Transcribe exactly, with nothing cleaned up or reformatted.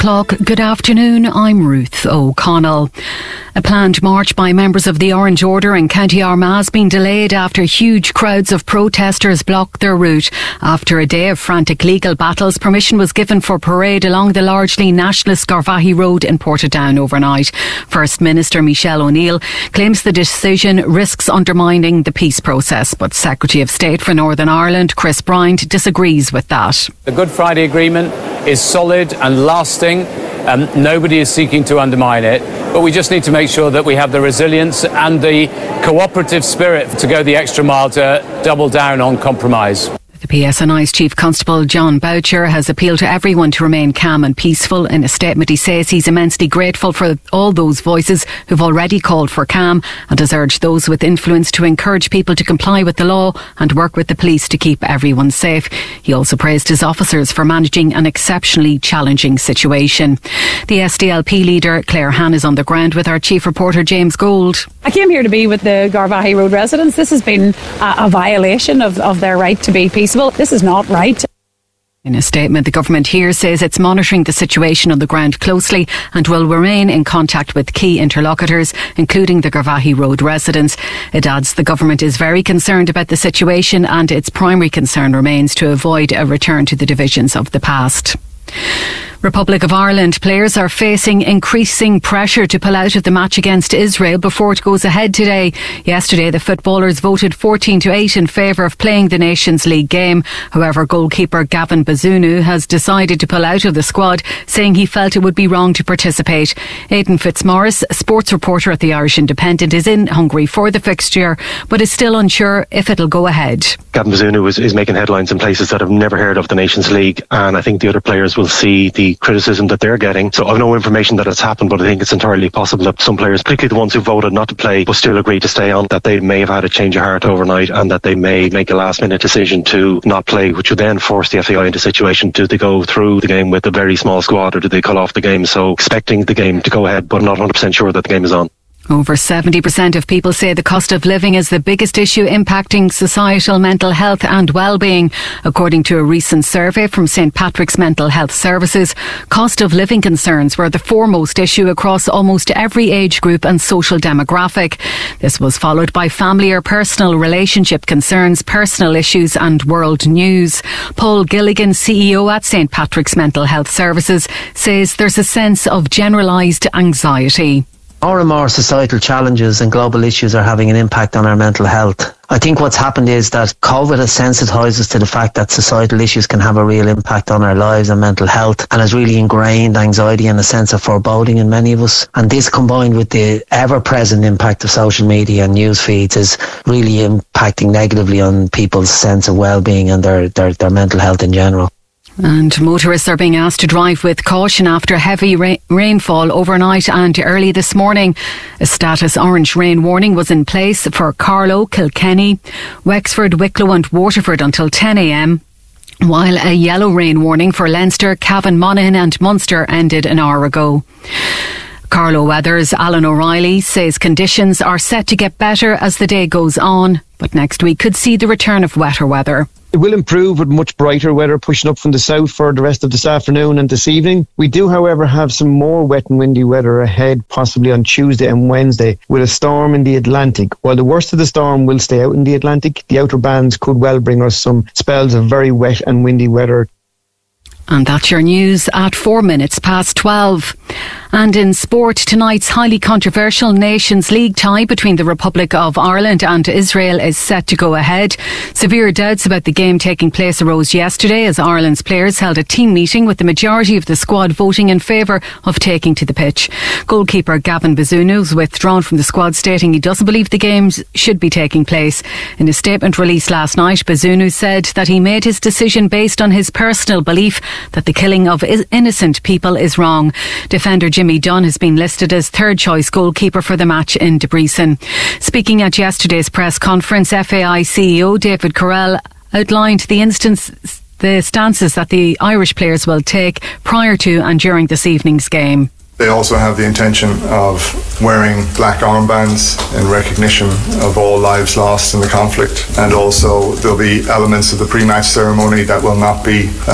o'clock. Good afternoon, I'm Ruth O'Connell. A planned march by members of the Orange Order in County Armagh has been delayed after huge crowds of protesters blocked their route. After a day of frantic legal battles, permission was given for parade along the largely nationalist Garvaghey Road in Portadown overnight. First Minister Michelle O'Neill claims the decision risks undermining the peace process, but Secretary of State for Northern Ireland Chris Bryant disagrees with that. The Good Friday Agreement is solid and lasting. Um, nobody is seeking to undermine it, but we just need to make sure that we have the resilience and the cooperative spirit to go the extra mile to double down on compromise. The P S N I's Chief Constable John Boucher has appealed to everyone to remain calm and peaceful. In a statement, he says he's immensely grateful for all those voices who've already called for calm and has urged those with influence to encourage people to comply with the law and work with the police to keep everyone safe. He also praised his officers for managing an exceptionally challenging situation. The S D L P leader Claire Hann is on the ground with our chief reporter James Gold. I came here to be with the Garvaghey Road residents. This has been a, a violation of, of their right to be peaceful. This is not right. In a statement, the government here says it's monitoring the situation on the ground closely and will remain in contact with key interlocutors, including the Garvaghey Road residents. It adds the government is very concerned about the situation and its primary concern remains to avoid a return to the divisions of the past. Republic of Ireland players are facing increasing pressure to pull out of the match against Israel before it goes ahead today. Yesterday, the footballers voted fourteen to eight in favour of playing the Nations League game. However, goalkeeper Gavin Bazunu has decided to pull out of the squad, saying he felt it would be wrong to participate. Aidan Fitzmaurice, sports reporter at the Irish Independent, is in Hungary for the fixture, but is still unsure if it'll go ahead. Gavin Bazunu is, is making headlines in places that have never heard of the Nations League, and I think the other players will see the criticism that they're getting. So I've no information that it's happened, but I think it's entirely possible that some players, particularly the ones who voted not to play but still agreed to stay on, that they may have had a change of heart overnight and that they may make a last minute decision to not play, which would then force the F A I into a situation: do they go through the game with a very small squad or do they call off the game? So expecting the game to go ahead, but not one hundred percent sure that the game is on. Over seventy percent of people say the cost of living is the biggest issue impacting societal mental health and well-being. According to a recent survey from Saint Patrick's Mental Health Services, cost of living concerns were the foremost issue across almost every age group and social demographic. This was followed by family or personal relationship concerns, personal issues and world news. Paul Gilligan, C E O at Saint Patrick's Mental Health Services, says there's a sense of generalised anxiety. More and more societal challenges and global issues are having an impact on our mental health. I think what's happened is that COVID has sensitised us to the fact that societal issues can have a real impact on our lives and mental health, and has really ingrained anxiety and a sense of foreboding in many of us. And this, combined with the ever-present impact of social media and news feeds, is really impacting negatively on people's sense of well-being and their, their, their mental health in general. And motorists are being asked to drive with caution after heavy ra- rainfall overnight and early this morning. A status orange rain warning was in place for Carlow, Kilkenny, Wexford, Wicklow and Waterford until ten a m, while a yellow rain warning for Leinster, Cavan, Monaghan and Munster ended an hour ago. Carlow Weather's Alan O'Reilly says conditions are set to get better as the day goes on, but next week could see the return of wetter weather. It will improve with much brighter weather pushing up from the south for the rest of this afternoon and this evening. We do, however, have some more wet and windy weather ahead, possibly on Tuesday and Wednesday, with a storm in the Atlantic. While the worst of the storm will stay out in the Atlantic, the outer bands could well bring us some spells of very wet and windy weather. And that's your news at four minutes past twelve. And in sport, tonight's highly controversial Nations League tie between the Republic of Ireland and Israel is set to go ahead. Severe doubts about the game taking place arose yesterday as Ireland's players held a team meeting with the majority of the squad voting in favour of taking to the pitch. Goalkeeper Gavin Bazunu was withdrawn from the squad, stating he doesn't believe the games should be taking place. In a statement released last night, Bazunu said that he made his decision based on his personal belief that the killing of innocent people is wrong. Defender Jimmy Dunn has been listed as third choice goalkeeper for the match in Debrecen. Speaking at yesterday's press conference, F A I C E O David Carrell outlined the instance the stances that the Irish players will take prior to and during this evening's game. They also have the intention of wearing black armbands in recognition of all lives lost in the conflict, and also there'll be elements of the pre-match ceremony that will not be uh,